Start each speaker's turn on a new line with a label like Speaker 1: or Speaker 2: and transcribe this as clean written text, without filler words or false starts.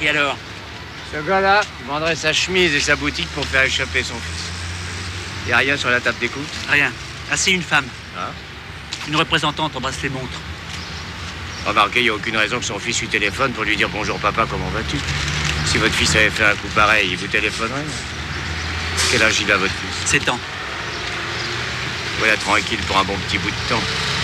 Speaker 1: Et alors?
Speaker 2: Ce gars-là vendrait sa chemise et sa boutique pour faire échapper son fils. Y a rien sur la table d'écoute?
Speaker 1: Rien. Ah, c'est une femme.
Speaker 2: Ah.
Speaker 1: Une représentante en bracelet-montre.
Speaker 2: Remarquez, y a aucune raison que son fils lui téléphone pour lui dire « Bonjour papa, comment vas-tu » Si votre fils avait fait un coup pareil, il vous téléphonerait? Quel âge il a, votre fils?
Speaker 1: 7 ans.
Speaker 2: Voilà, tranquille pour un bon petit bout de temps.